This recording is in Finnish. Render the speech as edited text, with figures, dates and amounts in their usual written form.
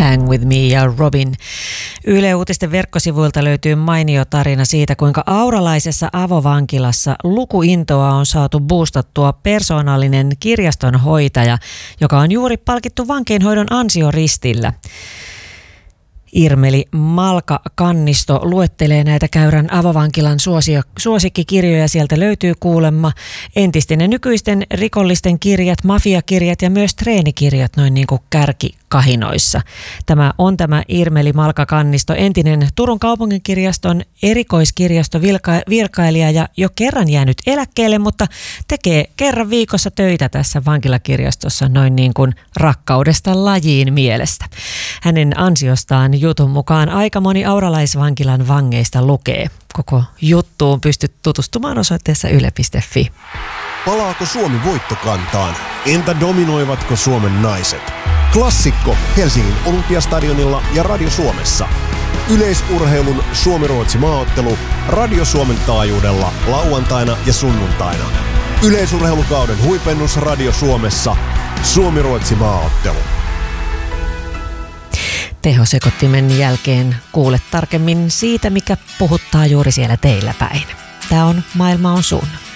Hang With Me ja Robin. Yle Uutisten verkkosivuilta löytyy mainio tarina siitä, kuinka auralaisessa avovankilassa lukuintoa on saatu boostattua persoonallinen kirjastonhoitaja, joka on juuri palkittu vankeinhoidon ansioristillä. Irmeli Malka-Kannisto luettelee näitä Käyrän avovankilan suosikkikirjoja. Sieltä löytyy kuulemma entisten ja nykyisten rikollisten kirjat, mafiakirjat ja myös treenikirjat noin niin kuin kärkikahinoissa. Tämä Irmeli Malka-Kannisto, entinen Turun kaupunginkirjaston erikoiskirjastovirkailija ja jo kerran jäänyt eläkkeelle, mutta tekee kerran viikossa töitä tässä vankilakirjastossa noin niin kuin rakkaudesta lajiin mielestä. Hänen ansiostaan jutun mukaan aika moni auralaisvankilan vangeista lukee. Koko juttuun pystyt tutustumaan osoitteessa yle.fi. Palaako Suomi voittokantaan? Entä dominoivatko Suomen naiset? Klassikko Helsingin Olympiastadionilla ja Radio Suomessa. Yleisurheilun Suomi-Ruotsi maaottelu Radio Suomen taajuudella lauantaina ja sunnuntaina. Yleisurheilukauden huipennus Radio Suomessa. Suomi-Ruotsi maaottelu. Tehosekottimen jälkeen kuulet tarkemmin siitä, mikä puhuttaa juuri siellä teillä päin. Tämä on Maailma on sun.